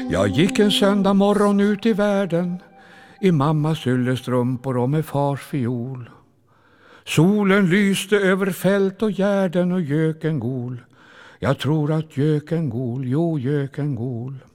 Jag gick en söndag morgon ut i världen i mammas yllestrumpor och med fars fiol. Solen lyste över fält och gärden och göken gol. Jag tror att göken gol, jo göken gol.